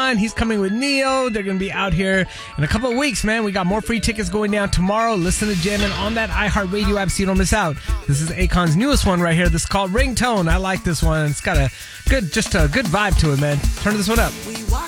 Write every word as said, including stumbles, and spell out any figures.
Akon. He's coming with Neo. They're going to be out here in a couple of weeks, man. We got more free tickets going down tomorrow. Listen to Jammin' on that iHeartRadio app so you don't miss out. This is Akon's newest one right here. This is called Ringtone. I like this one. It's got a good, just a good vibe to it, man. Turn this one up. We walk